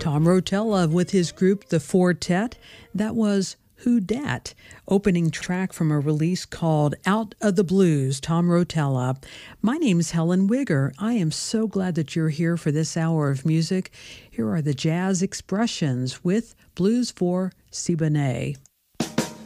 Tom Rotella with his group The Fortet. That was Who Dat, opening track from a release called Out of the Blues, Tom Rotella. My name's Helen Wigger. I am so glad that you're here for this hour of music. Here are the Jazz Expressions with Blues for Siboney.